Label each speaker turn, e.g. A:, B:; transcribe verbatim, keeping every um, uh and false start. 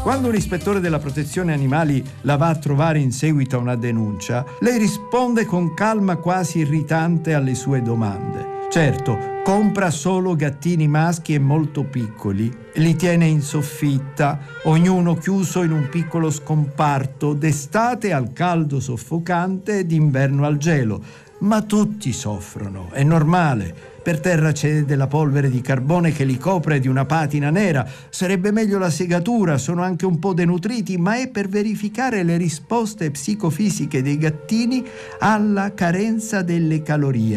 A: Quando un ispettore della protezione animali la va a trovare in seguito a una denuncia, lei risponde con calma quasi irritante alle sue domande. Certo, compra solo gattini maschi e molto piccoli, li tiene in soffitta, ognuno chiuso in un piccolo scomparto, d'estate al caldo soffocante e d'inverno al gelo. Ma tutti soffrono, è normale. Per terra c'è della polvere di carbone che li copre di una patina nera. Sarebbe meglio la segatura, sono anche un po' denutriti, ma è per verificare le risposte psicofisiche dei gattini alla carenza delle calorie.